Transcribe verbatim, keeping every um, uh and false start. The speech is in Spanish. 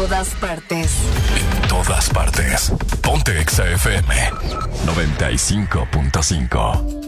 todas partes. En todas partes. Ponte Exa F M noventa y cinco punto cinco.